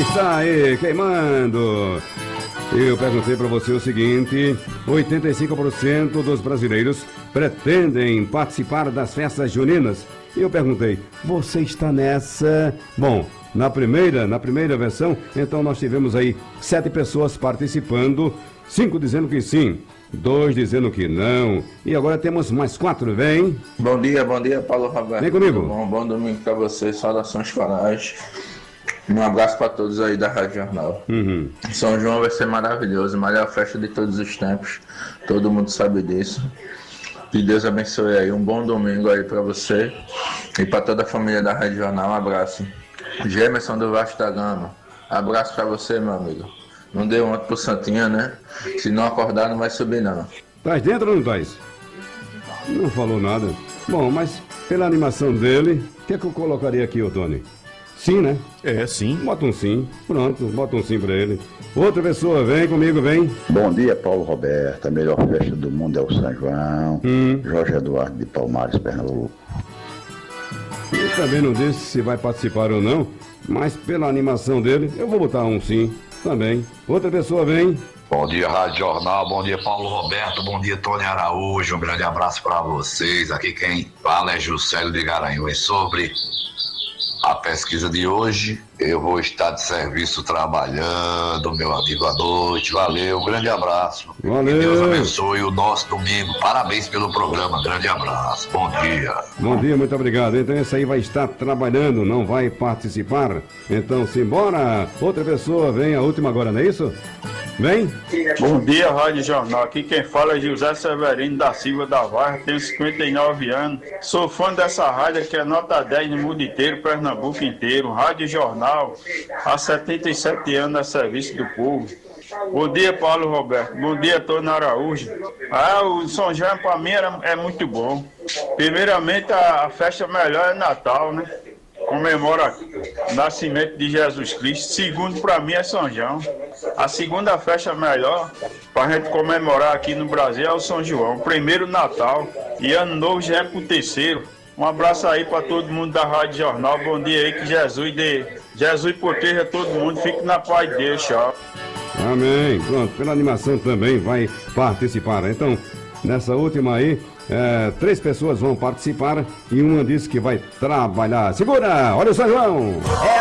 Está aí, queimando. Eu perguntei para você o seguinte: 85% dos brasileiros pretendem participar das festas juninas. E eu perguntei, você está nessa? Bom, na primeira versão, então nós tivemos aí 7 pessoas participando, 5 dizendo que sim, 2 dizendo que não. E agora temos mais 4, vem. Bom dia, Paulo Roberto. Vem comigo. Bom domingo para vocês, saudações corais. Um abraço para todos aí da Rádio Jornal. São João vai ser maravilhoso, maior festa de todos os tempos. Todo mundo sabe disso. Que Deus abençoe aí. Um bom domingo aí para você e para toda a família da Rádio Jornal. Um abraço. Gemerson do Vasco da Gama. Abraço para você, meu amigo. Não deu ontem pro Santinha, né? Se não acordar, não vai subir, não. Tás dentro ou não tás? Não falou nada. Bom, mas pela animação dele, o que é que eu colocaria aqui, ô Tony? Sim, né? É, sim. Bota um sim. Pronto, bota um sim pra ele. Outra pessoa, vem comigo, vem. Bom dia, Paulo Roberto. A melhor festa do mundo é o São João. Jorge Eduardo de Palmares, Pernambuco. Ele também não disse se vai participar ou não, mas pela animação dele, eu vou botar um sim também. Outra pessoa, vem. Bom dia, Rádio Jornal. Bom dia, Paulo Roberto. Bom dia, Tony Araújo. Um grande abraço para vocês. Aqui quem fala é Juscelio de Garanhuns. Sobre a pesquisa de hoje, eu vou estar de serviço trabalhando, meu amigo, à noite. Valeu, um grande abraço. Valeu. Que Deus abençoe o nosso domingo. Parabéns pelo programa. Grande abraço. Bom dia. Bom dia, muito obrigado. Então esse aí vai estar trabalhando, não vai participar. Então simbora. Outra pessoa, vem, a última agora, não é isso? Vem. Bom dia, Rádio Jornal. Aqui quem fala é José Severino da Silva da Varra, tenho 59 anos. Sou fã dessa rádio que é nota 10 no mundo inteiro, Pernambuco inteiro. Rádio Jornal, há 77 anos a serviço do povo. Bom dia, Paulo Roberto. Bom dia, Tony Araújo. O São João para mim é muito bom. Primeiramente, a festa melhor é Natal, né? Comemora o nascimento de Jesus Cristo. Segundo, para mim, é São João. A segunda festa melhor para a gente comemorar aqui no Brasil é o São João. Primeiro, Natal. E Ano Novo já é pro terceiro. Um abraço aí para todo mundo da Rádio Jornal. Bom dia aí, que Jesus proteja todo mundo. Fique na paz de Deus, tchau. Amém. Pronto, pela animação também vai participar. Então, nessa última aí, 3 pessoas vão participar e uma disse que vai trabalhar. Segura! Olha o São João!